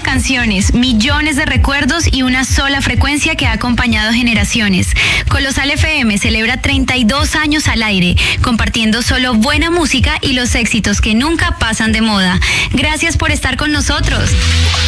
canciones, millones de recuerdos y una sola frecuencia que ha acompañado generaciones. Colosal FM celebra 32 años al aire, compartiendo solo buena música y los éxitos que nunca pasan de moda. Gracias por estar con nosotros.